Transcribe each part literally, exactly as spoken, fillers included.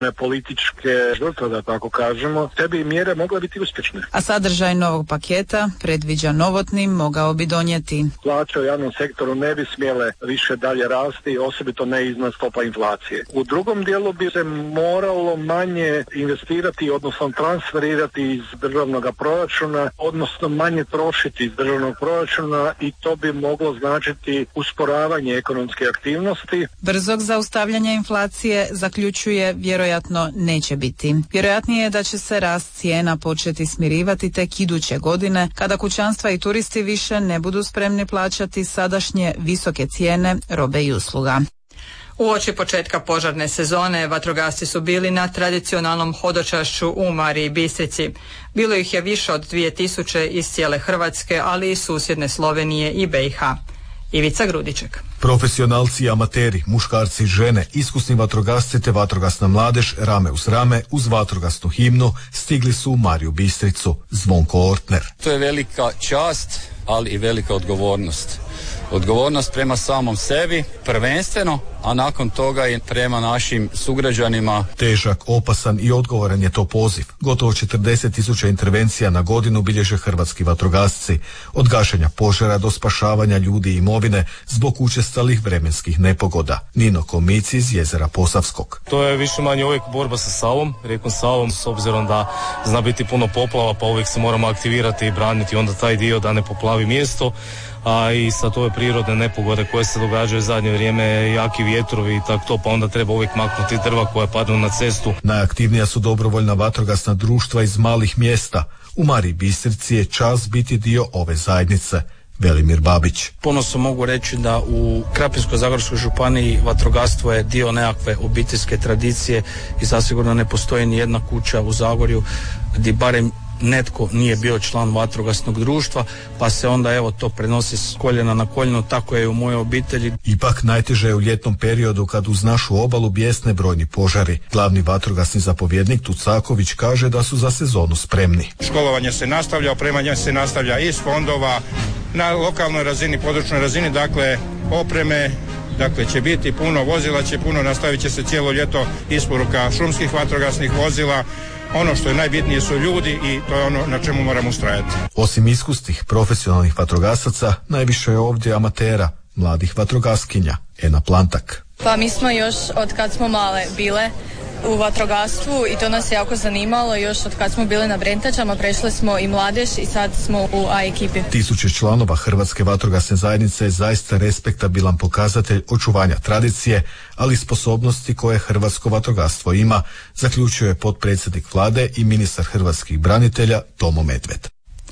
političke žrtve, da tako kažemo, te bi mjere mogle biti uspješne. A sadržaj novog paketa predviđa novotni mogao bi donijeti. Plaće u javnom sektoru ne bi smjele više dalje rasti, osobito ne iznad stopa inflacije. U drugom dijelu bi se moralo manje investirati, odnosno transferirati iz državnog proračuna, odnosno manje trošiti iz državnog proračuna i to bi moglo značiti usporavanje ekonomske aktivnosti. Brzog zaustavljanja inflacije, zaključuje, vjerojatno neće biti. Vjerojatnije je da će se rast cijena početi smirivati tek iduće godine, kada kućanstva i turisti više ne budu spremni plaćati sadašnje visoke cijene robe i usluga. Uoči početka požarne sezone vatrogasci su bili na tradicionalnom hodočašću u Mariji Bistrici. Bilo ih je više od dvije tisuće iz cijele Hrvatske, ali i susjedne Slovenije i B i H. Ivica Grudiček. Profesionalci i amateri, muškarci i žene, iskusni vatrogasci te vatrogasna mladež rame uz rame uz vatrogasnu himnu stigli su u Mariju Bistricu. Zvonko Ortner. To je velika čast, ali i velika odgovornost. Odgovornost prema samom sebi, prvenstveno, a nakon toga i prema našim sugrađanima. Težak, opasan i odgovoran je to poziv. Gotovo četrdeset tisuća intervencija na godinu bilježe hrvatski vatrogasci. Od gašenja požara do spašavanja ljudi i imovine zbog učestalih vremenskih nepogoda. Nino Komici iz Jezera Posavskog. To je više manje uvijek borba sa Savom, rijekom Savom, s obzirom da zna biti puno poplava, pa uvijek se moramo aktivirati i braniti onda taj dio da ne poplavi mjesto. A i sad ove prirodne nepogode koje se događaju zadnje vrijeme, jaki vjetrovi i tako to, pa onda treba uvijek maknuti drva koja padnu na cestu. Najaktivnija su dobrovoljna vatrogasna društva iz malih mjesta. U Mariji Bistrici je čast biti dio ove zajednice. Velimir Babić. Ponosno mogu reći da u Krapinsko-zagorskoj županiji vatrogastvo je dio nekakve obiteljske tradicije i zasigurno ne postoji ni jedna kuća u Zagorju gdje barem netko nije bio član vatrogasnog društva, pa se onda evo to prenosi s koljena na koljeno, tako je i u mojoj obitelji. Ipak najteže je u ljetnom periodu kad uz našu obalu bijesne brojni požari. Glavni vatrogasni zapovjednik Tucaković kaže da su za sezonu spremni. Školovanje se nastavlja, opremanje se nastavlja iz fondova na lokalnoj razini, područnoj razini, dakle opreme, dakle će biti puno vozila, će puno, nastavit će se cijelo ljeto isporuka šumskih vatrogasnih vozila. Ono što je najbitnije su ljudi i to je ono na čemu moramo ustrajati. Osim iskusnih profesionalnih vatrogasaca, najviše je ovdje amatera, mladih vatrogaskinja. Ena Plantak. Pa mi smo još od kad smo male bile u vatrogastvu i to nas je jako zanimalo. Još od kad smo bili na Brentačama prešli smo i mladež i sad smo u A ekipi. Tisuće članova Hrvatske vatrogasne zajednice je zaista respektabilan pokazatelj očuvanja tradicije, ali i sposobnosti koje hrvatsko vatrogastvo ima, zaključio je potpredsjednik vlade i ministar hrvatskih branitelja Tomo Medved.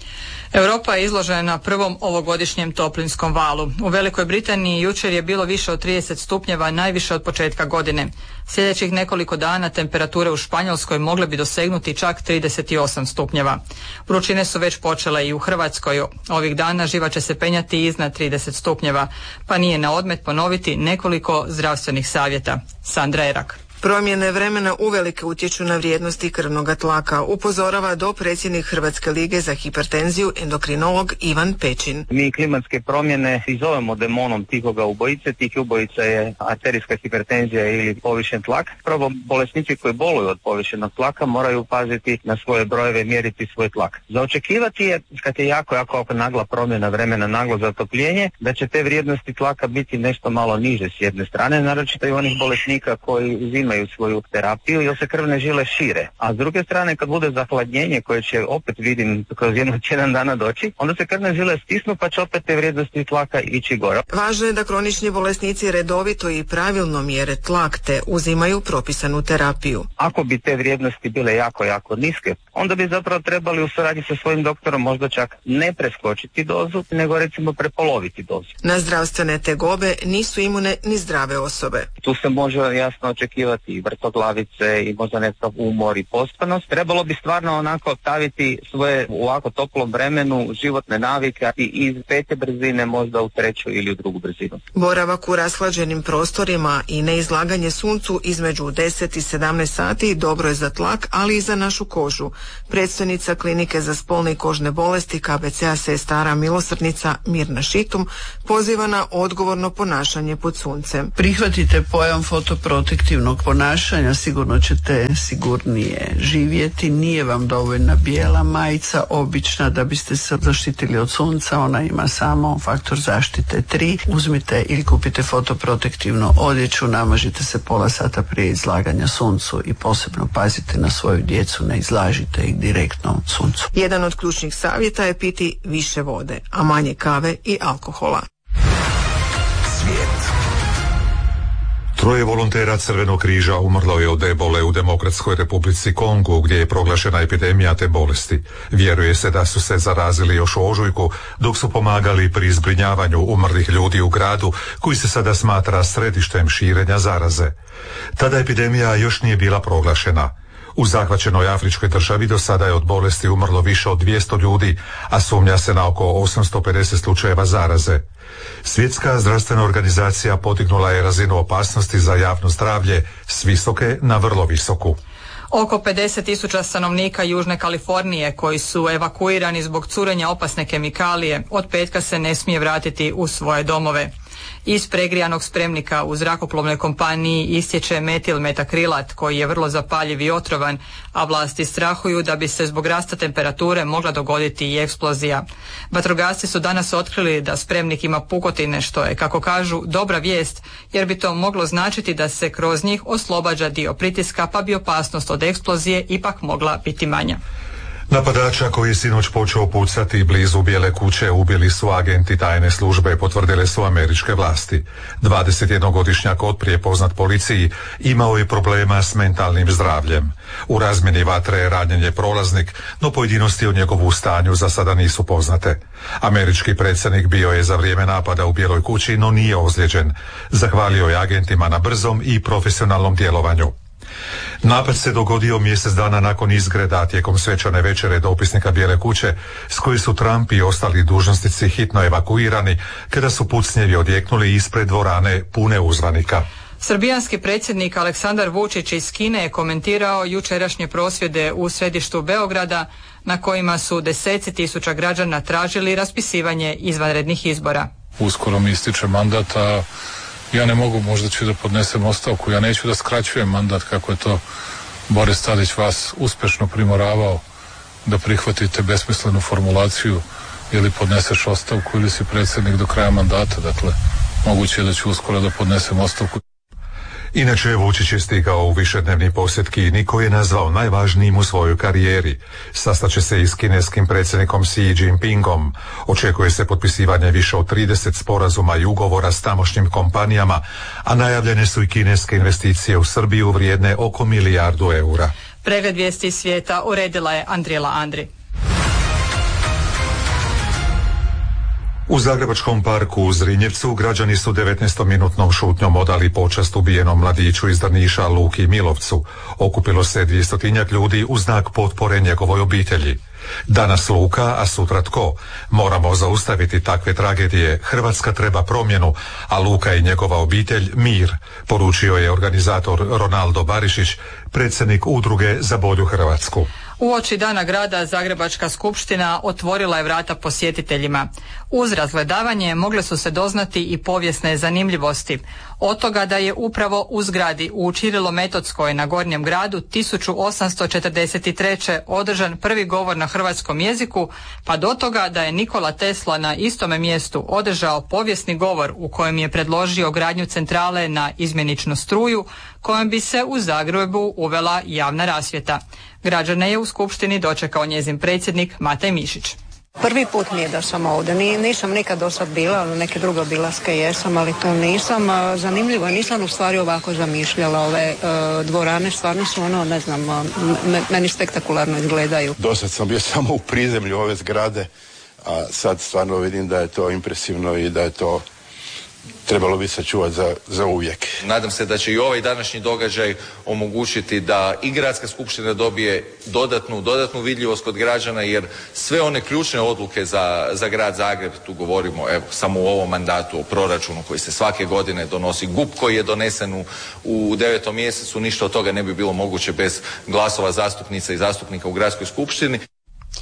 Europa je izložena prvom ovogodišnjem toplinskom valu. U Velikoj Britaniji jučer je bilo više od trideset stupnjeva, najviše od početka godine. Sljedećih nekoliko dana temperature u Španjolskoj mogle bi dosegnuti čak trideset osam stupnjeva. Vrućine su već počele i u Hrvatskoj. Ovih dana živa će se penjati iznad trideset stupnjeva, pa nije na odmet ponoviti nekoliko zdravstvenih savjeta. Sandra Erak. Promjene vremena uvelike utječu na vrijednosti krvnog tlaka, upozorava dopredsjednik Hrvatske lige za hipertenziju endokrinolog Ivan Pečin. Mi klimatske promjene i zovemo demonom tihoga ubojice, tih ubojica je arterijska hipertenzija ili povišen tlak. Prvo, bolesnici koji boluju od povišenog tlaka moraju paziti na svoje brojeve, mjeriti svoj tlak. Za očekivati je, kad je jako, jako, jako nagla promjena vremena, naglo zatopljenje, da će te vrijednosti tlaka biti nešto malo niže s jedne strane, naročito i onih bolesnika koji uzimaju imaju svoju terapiju jer se krvne žile šire. A s druge strane, kad bude zahladnjenje koje će opet vidim kroz jedno tjedan dana doći, onda se krvne žile stisnu pa će opet te vrijednosti tlaka ići gore. Važno je da kronični bolesnici redovito i pravilno mjere tlak te uzimaju propisanu terapiju. Ako bi te vrijednosti bile jako, jako niske, onda bi zapravo trebali u suradnji sa svojim doktorom možda čak ne preskočiti dozu, nego recimo prepoloviti dozu. Na zdravstvene tegobe nisu imune ni zdrave osobe. Tu se može jasno očekivati i vrtoglavice i možda nekakav umor i pospanost. Trebalo bi stvarno onako staviti svoje u ovako toplom vremenu životne navike i iz pete brzine možda u treću ili u drugu brzinu. Boravak u rashlađenim prostorima i neizlaganje suncu između deset i sedamnaest sati dobro je za tlak, ali i za našu kožu. Predstojnica klinike za spolne i kožne bolesti K B C-a Sestara Milosrdnica Mirna Šitum poziva na odgovorno ponašanje pod suncem. Prihvatite pojam fotoprotektivnog ponašanja sigurno ćete sigurnije živjeti. Nije vam dovoljna bijela majica obična da biste se zaštitili od sunca, ona ima samo faktor zaštite tri. Uzmite ili kupite fotoprotektivnu odjeću, namažite se pola sata prije izlaganja suncu i posebno pazite na svoju djecu, ne izlažite ih direktno suncu. Jedan od ključnih savjeta je piti više vode, a manje kave i alkohola. Svijet. Troje volontera Crvenog križa umrlo je od ebole u Demokratskoj Republici Kongu, gdje je proglašena epidemija te bolesti. Vjeruje se da su se zarazili još u ožujku, dok su pomagali pri zbrinjavanju umrlih ljudi u gradu, koji se sada smatra središtem širenja zaraze. Tada epidemija još nije bila proglašena. U zahvaćenoj afričkoj državi do sada je od bolesti umrlo više od dvjesto ljudi, a sumnja se na oko osamsto pedeset slučajeva zaraze. Svjetska zdravstvena organizacija podignula je razinu opasnosti za javno zdravlje s visoke na vrlo visoku. Oko pedeset tisuća stanovnika Južne Kalifornije koji su evakuirani zbog curenja opasne kemikalije od petka se ne smije vratiti u svoje domove. Iz pregrijanog spremnika u zrakoplovnoj kompaniji istječe metil metakrilat koji je vrlo zapaljiv i otrovan, a vlasti strahuju da bi se zbog rasta temperature mogla dogoditi i eksplozija. Vatrogasci su danas otkrili da spremnik ima pukotine, što je, kako kažu, dobra vijest, jer bi to moglo značiti da se kroz njih oslobađa dio pritiska, pa bi opasnost od eksplozije ipak mogla biti manja. Napadača koji je sinoć počeo pucati blizu Bijele kuće ubili su agenti tajne službe, potvrdile su američke vlasti. dvadesetjednogodišnjak otprije poznat policiji imao je problema s mentalnim zdravljem. U razmjeni vatre ranjen je prolaznik, no pojedinosti o njegovu stanju za sada nisu poznate. Američki predsjednik bio je za vrijeme napada u Bijeloj kući, no nije ozlijeđen. Zahvalio je agentima na brzom i profesionalnom djelovanju. Napad se dogodio mjesec dana nakon izgreda tijekom svečane večere dopisnika Bijele kuće, s koje su Trump i ostali dužnosnici hitno evakuirani kada su pucnjevi odjeknuli ispred dvorane pune uzvanika. Srbijanski predsjednik Aleksandar Vučić iz Kine je komentirao jučerašnje prosvjede u središtu Beograda na kojima su deseci tisuća građana tražili raspisivanje izvanrednih izbora. Uskoro mi ističe mandata. Ja ne mogu, možda ću da podnesem ostavku, ja neću da skraćujem mandat kako je to Boris Tadić vas uspješno primoravao da prihvatite besmislenu formulaciju ili podneseš ostavku ili si predsjednik do kraja mandata, dakle moguće je da ću uskoro da podnesem ostavku. Inače, Vučić je stigao u višednevni posjet Kini koji je nazvao najvažnijim u svojoj karijeri. Sastaće se i s kineskim predsjednikom Xi Jinpingom. Očekuje se potpisivanje više od trideset sporazuma i ugovora s tamošnjim kompanijama, a najavljene su i kineske investicije u Srbiju vrijedne oko milijardu eura. Pregled vijesti svijeta uredila je Andrijela Andri. U Zagrebačkom parku u Zrinjevcu građani su devetnaestominutnom šutnjom odali počast ubijenom mladiću iz Drniša Luki Milovcu. Okupilo se dvjestotinjak ljudi u znak potpore njegovoj obitelji. Danas Luka, a sutra tko? Moramo zaustaviti takve tragedije. Hrvatska treba promjenu, a Luka i njegova obitelj mir, poručio je organizator Ronaldo Barišić, predsjednik udruge Za bolju Hrvatsku. Uoči Dana grada Zagrebačka skupština otvorila je vrata posjetiteljima. Uz razgledavanje mogle su se doznati i povijesne zanimljivosti. Od toga da je upravo u zgradi u Ćirilo-Metodskoj na Gornjem gradu tisuću osamsto četrdeset treće održan prvi govor na hrvatskom jeziku, pa do toga da je Nikola Tesla na istome mjestu održao povijesni govor u kojem je predložio gradnju centrale na izmjeničnu struju, kojom bi se u Zagrebu uvela javna rasvjeta. Građane je u skupštini dočekao njezin predsjednik Matej Mišić. Prvi put mi je da sam ovdje, Ni, nisam nikad do sad bila, ali neke druge obilaske jesam, ali to nisam. Zanimljivo, nisam u stvari ovako zamišljala ove uh, dvorane, stvarno su ono, ne znam, me, meni spektakularno izgledaju. Do sad sam bio samo u prizemlju ove zgrade, a sad stvarno vidim da je to impresivno i da je to trebalo bi sačuvati za, za uvijek. Nadam se da će i ovaj današnji događaj omogućiti da i gradska skupština dobije dodatnu, dodatnu vidljivost kod građana, jer sve one ključne odluke za, za grad Zagreb, tu govorimo evo, samo u ovom mandatu o proračunu koji se svake godine donosi, G U P koji je donesen u, u devetom mjesecu, ništa od toga ne bi bilo moguće bez glasova zastupnica i zastupnika u gradskoj skupštini.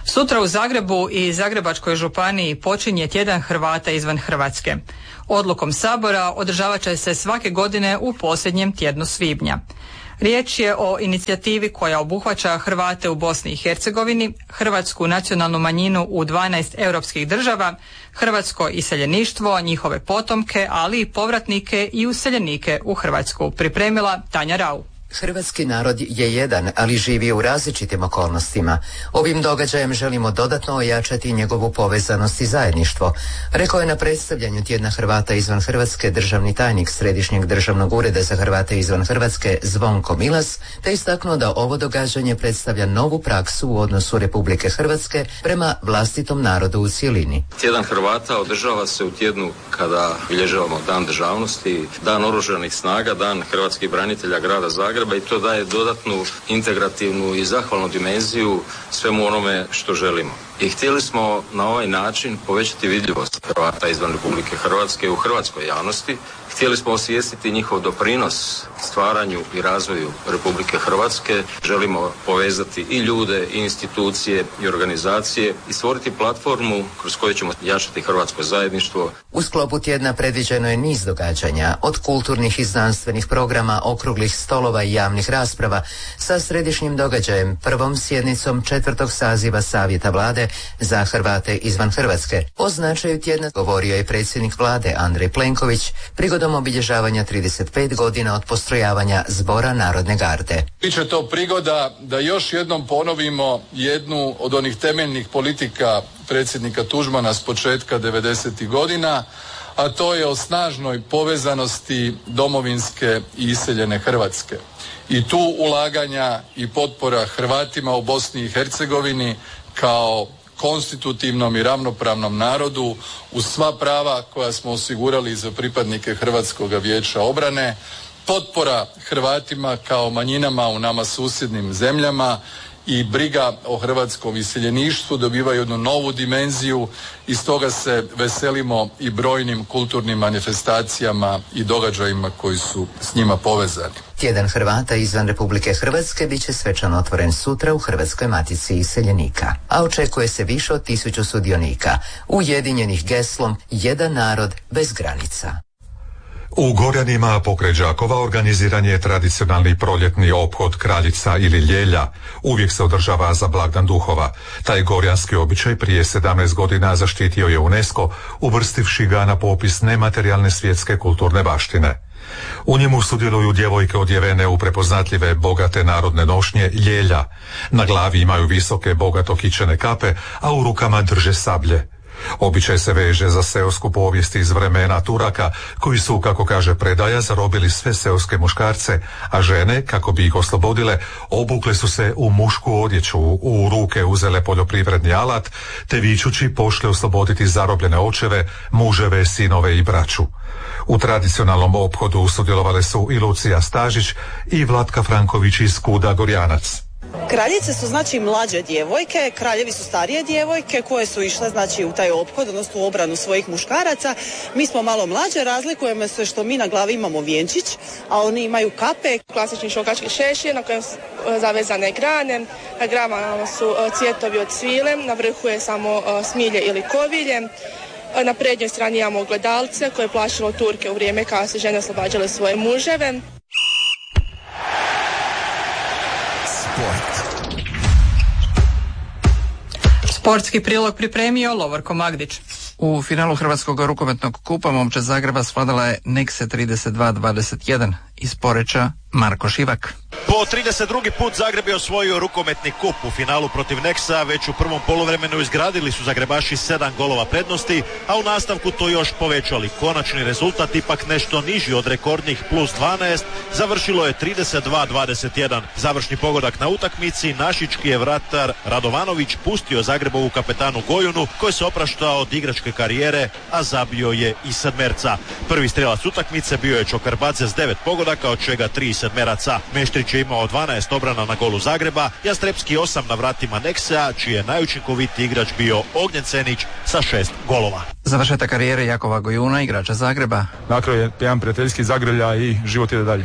Sutra u Zagrebu i Zagrebačkoj županiji počinje tjedan Hrvata izvan Hrvatske. Odlukom Sabora održavat će se svake godine u posljednjem tjednu svibnja. Riječ je o inicijativi koja obuhvaća Hrvate u Bosni i Hercegovini, hrvatsku nacionalnu manjinu u dvanaest europskih država, hrvatsko iseljeništvo, njihove potomke, ali i povratnike i useljenike u Hrvatsku. Pripremila Tanja Rau. Hrvatski narod je jedan, ali živi u različitim okolnostima. Ovim događajem želimo dodatno ojačati njegovu povezanost i zajedništvo, rekao je na predstavljanju tjedna Hrvata izvan Hrvatske državni tajnik Središnjeg državnog ureda za Hrvate izvan Hrvatske Zvonko Milas, te istaknuo da ovo događanje predstavlja novu praksu u odnosu Republike Hrvatske prema vlastitom narodu u cjelini. Tjedan Hrvata održava se u tjednu kada bilježavamo Dan državnosti, Dan oružanih snaga, Dan hrvatskih branitelja grada Zagreba, i to daje dodatnu integrativnu i zahvalnu dimenziju svemu onome što želimo. I htjeli smo na ovaj način povećati vidljivost Hrvata izvan Republike Hrvatske u hrvatskoj javnosti. Htjeli smo osvijestiti njihov doprinos stvaranju i razvoju Republike Hrvatske. Želimo povezati i ljude, i institucije, i organizacije i stvoriti platformu kroz koju ćemo jačati hrvatsko zajedništvo. U sklopu tjedna predviđeno je niz događanja, od kulturnih i znanstvenih programa, okruglih stolova i javnih rasprava, sa središnjim događajem, prvom sjednicom četvrtog saziva Savjeta Vlade za Hrvate izvan Hrvatske. O značaju tjedna govorio je predsjednik Vlade Andrej Plenković prigodom obilježavanja trideset pet godina od postrojavanja Zbora Narodne garde. Biće to prigoda da još jednom ponovimo jednu od onih temeljnih politika predsjednika Tuđmana s početka devedesetih godina, a to je o snažnoj povezanosti domovinske i iseljene Hrvatske. I tu ulaganja i potpora Hrvatima u Bosni i Hercegovini kao konstitutivnom i ravnopravnom narodu uz sva prava koja smo osigurali za pripadnike Hrvatskog vijeća obrane, potpora Hrvatima kao manjinama u nama susjednim zemljama i briga o hrvatskom iseljeništvu dobivaju jednu novu dimenziju i stoga se veselimo i brojnim kulturnim manifestacijama i događajima koji su s njima povezani. Tjedan Hrvata izvan Republike Hrvatske bit će svečano otvoren sutra u Hrvatskoj matici iseljenika, a očekuje se više od tisuću sudionika, ujedinjenih geslom Jedan narod bez granica. U Gorjanima pokraj Đakova organiziran je tradicionalni proljetni ophod Kraljica ili Ljelja. Uvijek se održava za blagdan duhova. Taj gorjanski običaj prije sedamnaest godina zaštitio je UNESCO, uvrstivši ga na popis nematerijalne svjetske kulturne baštine. U njemu sudjeluju djevojke odjevene u prepoznatljive bogate narodne nošnje Ljelja. Na glavi imaju visoke bogato kičene kape, a u rukama drže sablje. Običaj se veže za seosku povijest iz vremena Turaka, koji su, kako kaže predaja, zarobili sve seoske muškarce, a žene, kako bi ih oslobodile, obukle su se u mušku odjeću, u ruke uzele poljoprivredni alat, te vičući pošle osloboditi zarobljene očeve, muževe, sinove i braću. U tradicionalnom ophodu sudjelovale su i Lucija Stažić i Vlatka Franković iz Kuda Gorjanac. Kraljice su znači mlađe djevojke, kraljevi su starije djevojke koje su išle znači u taj ophod, odnosno u obranu svojih muškaraca. Mi smo malo mlađe, razlikujemo se što mi na glavi imamo vjenčić, a oni imaju kape. Klasični šokački šešir na kojem su zavezane grane, na granama su cvjetovi od svile, na vrhu je samo smilje ili kovilje. Na prednjoj strani imamo ogledalce koje je plašilo Turke u vrijeme kada su žene oslobađale svoje muževe. Sportski prilog pripremio Lovorko Magdić. U finalu Hrvatskog rukometnog kupa momčad Zagreba svladala je Nekse trideset dva dvadeset jedan. Iz Poreča Marko Šivak. Po trideset drugi put Zagreb je osvojio rukometni kup. U finalu protiv Neksa već u prvom poluvremenu izgradili su Zagrebaši sedam golova prednosti, a u nastavku to još povećali. Konačni rezultat ipak nešto niži od rekordnih plus dvanaest, završilo je trideset dva dvadeset jedan. Završni pogodak na utakmici našički je vratar Radovanović pustio Zagrebovu kapetanu Gojunu, koji se opraštao od igračke karijere, a zabio je i sedmerca. Prvi strelac utakmice bio je Čokarbadze s devet pogodaka, od čega tri sedmeraca. Meštrić je imao dvanaest obrana na golu Zagreba, Jastrepski osam na vratima Neksa, čiji je najučinkovitiji igrač bio Ognjen Cenić sa šest golova. Završetak karijere Jakova Gojuna, igrača Zagreba. Na kraju je jedan prijateljski zagrlja i život ide dalje.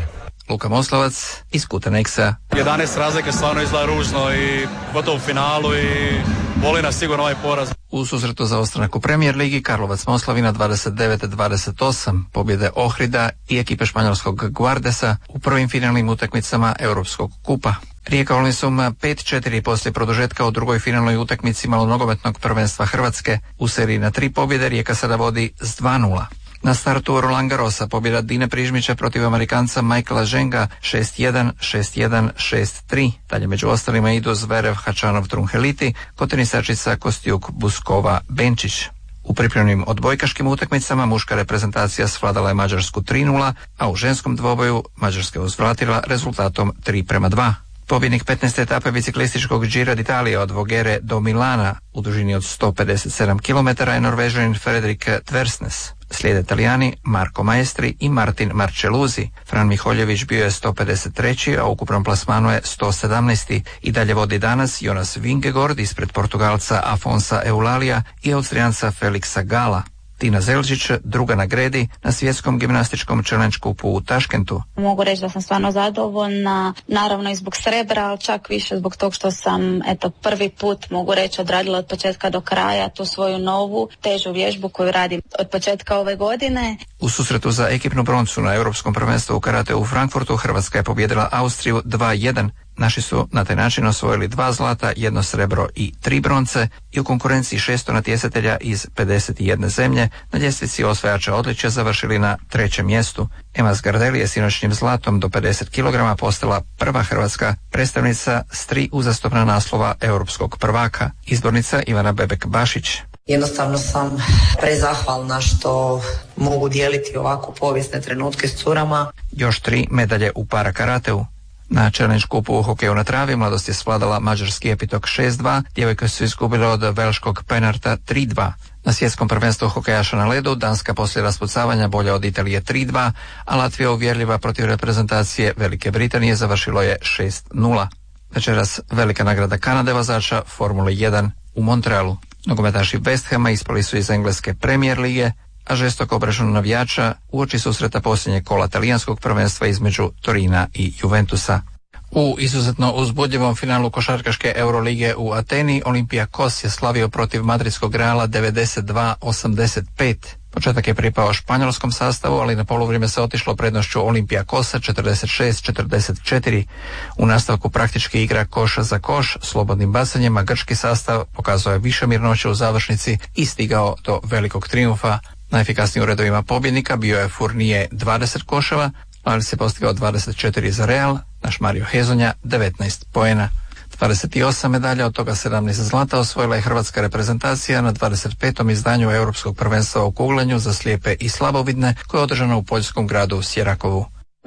Luka Moslavac iz Kutaneksa. jedanaest razlike stvarno izgleda ružno i gotovo u finalu i boli nas sigurno ovaj poraz. U susretu za ostanak u Premier ligi Karlovac Moslavina dvadeset devet dvadeset osam, pobjede Ohrida i ekipe španjolskog Guardesa u prvim finalnim utakmicama Europskog kupa. Rijeka Olmisum pet četiri poslije produžetka u drugoj finalnoj utakmici malonogometnog prvenstva Hrvatske. U seriji na tri pobjede Rijeka sada vodi s dva nula. Na startu Roland Garrosa pobjeda Dine Prižmića protiv Amerikanca Michaela Ženga šest jedan, šest jedan, šest tri. Dalje među ostalima idu Zverev, Hačanov, Trunheliti, kod tenisačica Kostjuk, Buskova, Benčić. U pripremnim odbojkaškim utakmicama muška reprezentacija svladala je Mađarsku tri nula, a u ženskom dvoboju Mađarska je uzvratila rezultatom tri prema dva. Pobjednik petnaeste etape biciklističkog Gira d'Italia od Vogere do Milana u dužini od sto pedeset sedam kilometara je Norvežanin Frederik Tversnes. Slijede Italijani Marko Maestri i Martin Marčeluzi. Fran Miholjević bio je sto pedeset treći, a u ukupnom plasmanu je sto sedamnaesti. I dalje vodi danas Jonas Vingegaard ispred Portugalca Afonsa Eulalija i Austrijanca Felixa Gala. Tina Zelčić druga na gredi na svjetskom gimnastičkom challenge kupu u Taškentu. Mogu reći da sam stvarno zadovoljna, naravno i zbog srebra, ali čak više zbog tog što sam eto prvi put, mogu reći, odradila od početka do kraja tu svoju novu težu vježbu koju radim od početka ove godine. U susretu za ekipnu broncu na Europskom prvenstvu u karate u Frankfurtu Hrvatska je pobijedila Austriju dva jedan. Naši su na taj način osvojili dva zlata, jedno srebro i tri bronce i u konkurenciji šesto natjecatelja iz pedeset jedne zemlje na ljestvici osvajača odličja završili na trećem mjestu. Ema Zgardeli je sinoćnjim zlatom do pedeset kilograma postala prva hrvatska predstavnica s tri uzastopna naslova europskog prvaka. Izbornica Ivana Bebek-Bašić. Jednostavno sam prezahvalna što mogu dijeliti ovako povijesne trenutke s curama. Još tri medalje u para karateu. Na challenge kupu u hokeju na travi mladost je svladala mađarski Epitok šest dva, djevojke su izgubile od velškog Penarta tri dva. Na svjetskom prvenstvu hokejaša na ledu Danska poslije raspucavanja bolja od Italije tri dva, a Latvija uvjerljiva protiv reprezentacije Velike Britanije završilo je šest nula. Večeras velika nagrada Kanade vozača Formule jedan u Montrealu. Nogometaši West Hama ispali su iz engleske Premier lige, a žestok obračun navijača uoči susreta posljednjeg kola talijanskog prvenstva između Torina i Juventusa. U izuzetno uzbudljivom finalu košarkaške Eurolige u Ateni Olympiakos je slavio protiv madridskog Reala devedeset dva osamdeset pet. Početak je pripao španjolskom sastavu, ali na poluvrijeme se otišlo prednošću Olympiakosa četrdeset šest četrdeset četiri. U nastavku praktički igra koš za koš, slobodnim bacanjem, a grčki sastav pokazao je više mirnoće u završnici i stigao do velikog triumfa. Najefikasniji u redovima pobjednika bio je Fournier dvadeset koševa, ali se postigao dvadeset četiri za Real, naš Mario Hezonja devetnaest poena. dvadeset osam medalja, od toga sedamnaest zlata osvojila je hrvatska reprezentacija na dvadeset petom izdanju Europskog prvenstva u kuglanju za slijepe i slabovidne koje je održano u poljskom gradu Sjerakovu.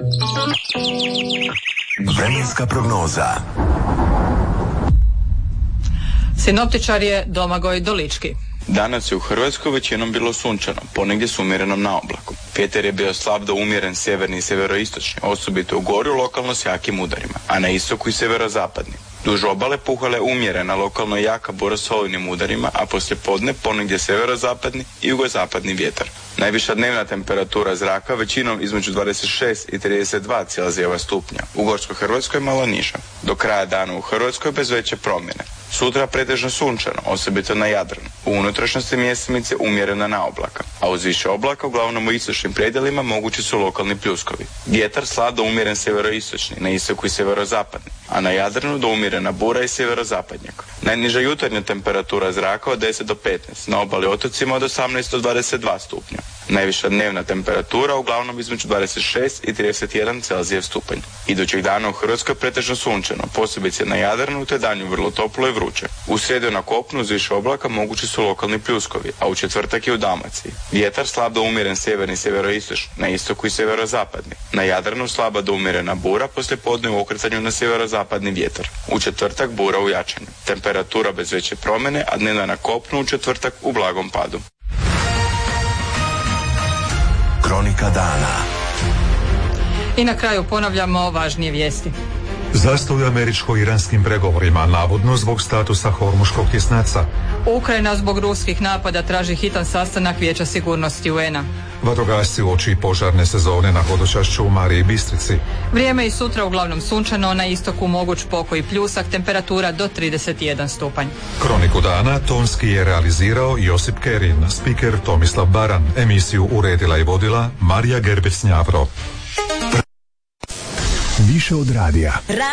Vremenska prognoza. Sinoptičar je Domagoj Dolički. Danas je u Hrvatskoj većinom bilo sunčano, ponegdje s umjerenom na oblaku. Vjetar je bio slab do umjeren sjeverni i sjeveroistočni, osobito u Gorju lokalno s jakim udarima, a na istoku i sjeverozapadni. Duž obale puhala je umjerena, lokalno jaka bura s olujnim udarima, a poslije podne ponegdje sjeverozapadni i jugozapadni vjetar. Najviša dnevna temperatura zraka većinom između dvadeset šest i trideset dva Celzijeva stupnja. U Gorskoj Hrvatskoj malo niža. Do kraja dana u Hrvatskoj bez veće promjene. Sutra pretežno sunčano, osobito na Jadranu. U unutrašnjosti mjestimice umjerena na oblaka, a uz više oblaka uglavnom u istočnim predjelima mogući su lokalni pljuskovi. Vjetar slab do umjeren sjeveroistočni, na istoku i sjeverozapadni, a na Jadranu do umjerena bura i sjeverozapadnjak. Najniža jutarnja temperatura zraka od deset do petnaest, na obali otocima od osamnaest do dvadeset dva stupnja. Najviša dnevna temperatura uglavnom između dvadeset šest i trideset jedan Celzijev stupanj. Idućeg dana u Hrvatskoj pretežno sunčano, posebice na Jadranu, te danju vrlo toplo i vruće. U srijedu na kopnu uz više oblaka mogući su lokalni pljuskovi, a u četvrtak i u Dalmaciji. Vjetar slab do umjeren sjeverni i sjeveroistočni, na istoku i sjeverozapadni. Na Jadranu slaba do umjerena bura, poslije podne u okretanju na sjeverozapadni vjetar. U četvrtak bura u jačanju. Temperatura bez veće promjene, a dnevna na kopnu u četvrtak u blagom padu. Kronika dana. I na kraju ponavljamo važnije vijesti. Zastoj u američko-iranskim pregovorima, navodno zbog statusa Hormuškog tjesnaca. Ukrajina zbog ruskih napada traži hitan sastanak Vijeća sigurnosti U N-a. Vatrogasci uoči požarne sezone na hodočašću u Mariji Bistrici. Vrijeme i sutra uglavnom sunčano, na istoku moguć pokoj pljusak, temperatura do trideset jedan stupanj. Kroniku dana tonski je realizirao Josip Kerin, spiker Tomislav Baran, emisiju uredila i vodila Marija Gerbec-Njavro. Više od radija.